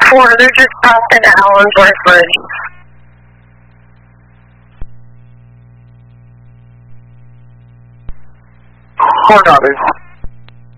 4, they're just up in Allensworth Road. Hold on,